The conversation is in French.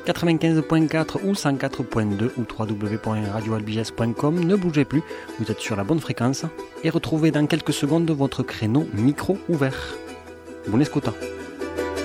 95.4 ou 104.2 ou www.radioalbiges.com. Ne bougez plus, vous êtes sur la bonne fréquence et retrouvez dans quelques secondes votre créneau micro ouvert. Bonne écoute.